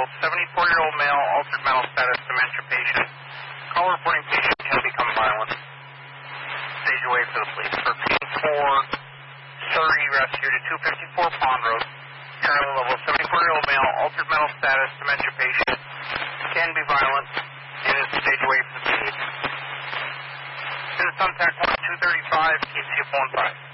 level, 74-year-old male, altered mental status, dementia patient. Call reporting patient can become violent. Stage away for the police. For P4 30 rescue to 254 Pond Road. Current level, 74-year-old male, altered mental status, dementia patient. Can be violent and is stage away for the scene. Contact 1235, keep you phone 5.